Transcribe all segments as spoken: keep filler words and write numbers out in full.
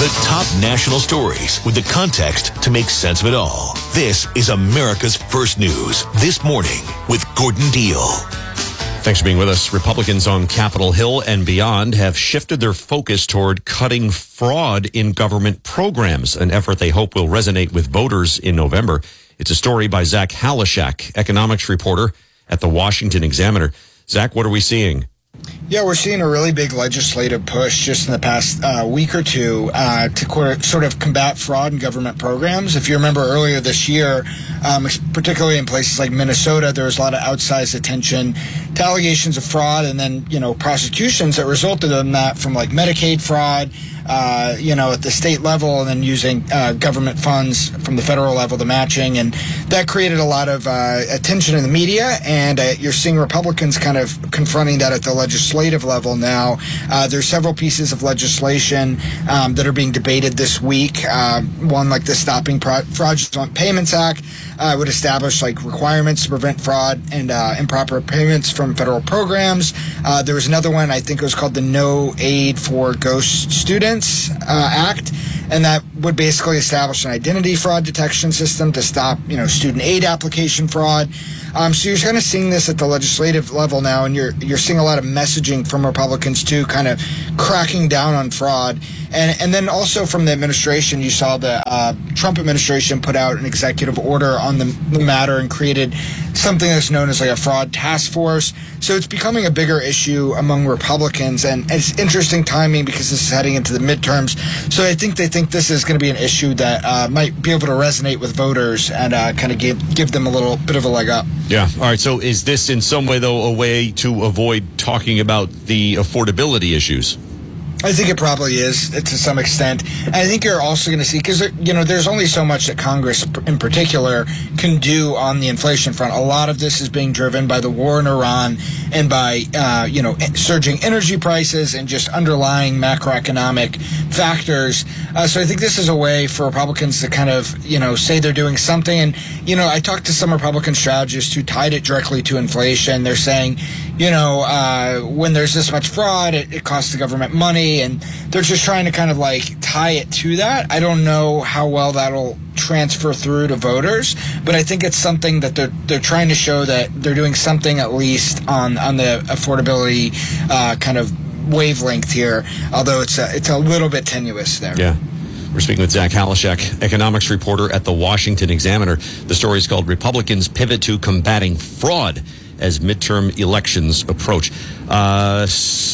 The top national stories with the context to make sense of it all. This is America's First News This Morning with Gordon Deal. Thanks for being with us. Republicans on Capitol Hill and beyond have shifted their focus toward cutting fraud in government programs, an effort they hope will resonate with voters in November. It's a story by Zach Halushak, economics reporter at the Washington Examiner. Zach, what are we seeing? Yeah, we're seeing a really big legislative push just in the past uh, week or two uh, to qu- sort of combat fraud in government programs. If you remember earlier this year, um, particularly in places like Minnesota, there was a lot of outsized attention to allegations of fraud and then, you know, prosecutions that resulted in that from like Medicaid fraud, uh, you know, at the state level, and then using uh, government funds from the federal level to matching. And that created a lot of uh, attention in the media, and uh, you're seeing Republicans kind of confronting that at the legislative level now. Uh, there's several pieces of legislation um, that are being debated this week. Uh, one like the Stopping Pro- Fraudulent Payments Act uh, would establish like requirements to prevent fraud and uh, improper payments from federal programs. Uh, there was another one, I think it was called the No Aid for Ghost Students uh, Act, and that would basically establish an identity fraud detection system to stop, you know, student aid application fraud. Um, so you're kind of seeing this at the legislative level now, and you're you're seeing a lot of messaging from Republicans too, kind of cracking down on fraud. And and then also from the administration, you saw the uh, Trump administration put out an executive order on the, the matter and created something that's known as like a fraud task force. So it's becoming a bigger issue among Republicans, and it's interesting timing because this is heading into the midterms. So I think they think this is going to be an issue that uh, might be able to resonate with voters and uh, kind of give give them a little bit of a leg up. Yeah. All right. So is this in some way, though, a way to avoid talking about the affordability issues? I think it probably is to some extent. And I think you're also going to see, because, you know, there's only so much that Congress in particular can do on the inflation front. A lot of this is being driven by the war in Iran and by, uh, you know, surging energy prices and just underlying macroeconomic factors. Uh, so I think this is a way for Republicans to kind of, you know, say they're doing something. And, you know, I talked to some Republican strategists who tied it directly to inflation. They're saying, you know, uh, when there's this much fraud, it, it costs the government money. And they're just trying to kind of like tie it to that. I don't know how well that'll transfer through to voters, but I think it's something that they're they're trying to show that they're doing something at least on on the affordability uh, kind of wavelength here. Although it's a, it's a little bit tenuous there. Yeah. We're speaking with Zach Halushak, economics reporter at the Washington Examiner. The story is called Republicans Pivot to Combating Fraud as Midterm Elections Approach. Uh,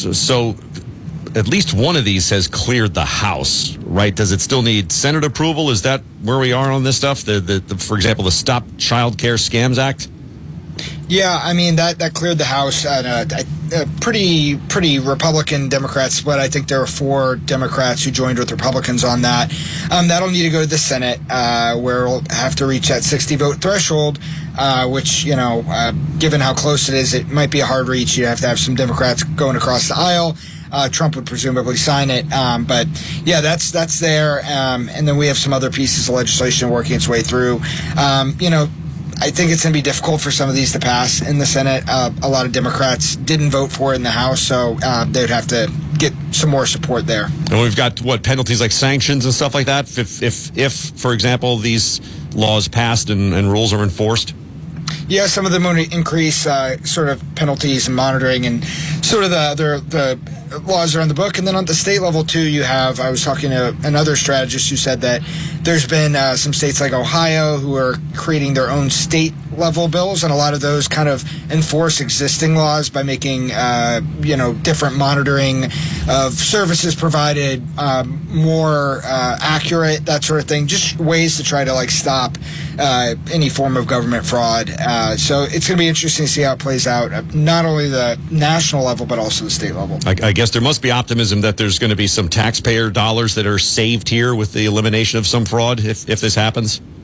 so at least one of these has cleared the House, right? Does it still need Senate approval? Is that where we are on this stuff? The, the, the for example, the Stop Child Care Scams Act? Yeah, I mean, that, that cleared the House at a, a pretty pretty Republican Democrat split. I think there were four Democrats who joined with Republicans on that. Um, that'll need to go to the Senate, uh, where we'll have to reach that sixty-vote threshold, uh, which, you know, uh, given how close it is, it might be a hard reach. You have to have some Democrats going across the aisle. Uh, Trump would presumably sign it, um, but yeah, that's that's there. Um, and then we have some other pieces of legislation working its way through. Um, you know, I think it's going to be difficult for some of these to pass in the Senate. Uh, a lot of Democrats didn't vote for it in the House, so uh, they'd have to get some more support there. And we've got, what, penalties like sanctions and stuff like that? If, if, if for example, these laws passed and, and rules are enforced? Yeah, some of them would increase uh, sort of penalties and monitoring and sort of the other the laws are on the book. And then on the state level, too, you have, I was talking to another strategist who said that there's been uh, some states like Ohio who are creating their own state level bills, and a lot of those kind of enforce existing laws by making, uh, you know, different monitoring of services provided um, more uh, accurate, that sort of thing, just ways to try to like stop uh, any form of government fraud. Uh, so it's going to be interesting to see how it plays out, uh, not only the national level, but also the state level. I, I guess there must be optimism that there's going to be some taxpayer dollars that are saved here with the elimination of some fraud if, if this happens.